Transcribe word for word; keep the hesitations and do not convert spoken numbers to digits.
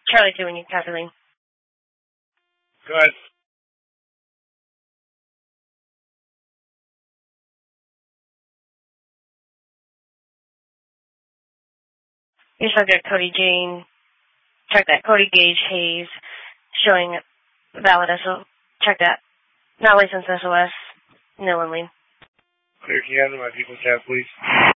Charlie two when you Kathleen. Go ahead. Your subject, Cody Jane. Check that. Cody Gage Hayes. Showing valid S O. Check that. Not licensed S O S. No one lien. Clear can, my people tab, please.